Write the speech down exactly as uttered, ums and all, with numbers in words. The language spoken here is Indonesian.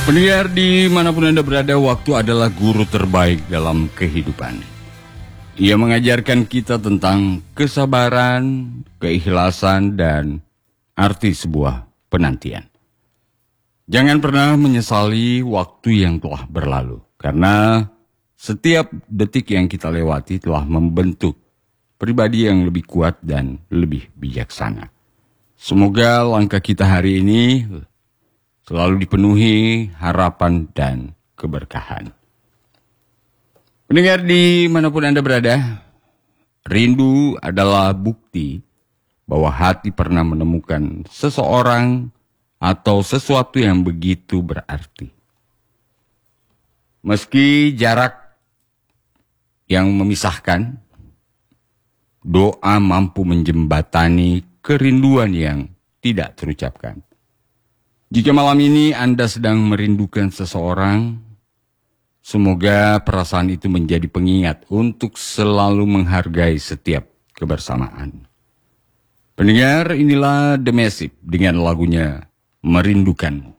Pendengar dimanapun Anda berada, waktu adalah guru terbaik dalam kehidupan. Ia mengajarkan kita tentang kesabaran, keikhlasan, dan arti sebuah penantian. Jangan pernah menyesali waktu yang telah berlalu, karena setiap detik yang kita lewati telah membentuk pribadi yang lebih kuat dan lebih bijaksana. Semoga langkah kita hari ini selalu dipenuhi harapan dan keberkahan. Pendengar dimanapun Anda berada, rindu adalah bukti bahwa hati pernah menemukan seseorang atau sesuatu yang begitu berarti. Meski jarak yang memisahkan, doa mampu menjembatani kerinduan yang tidak terucapkan. Jika malam ini Anda sedang merindukan seseorang, semoga perasaan itu menjadi pengingat untuk selalu menghargai setiap kebersamaan. Pendengar, inilah The Massive dengan lagunya Merindukanmu.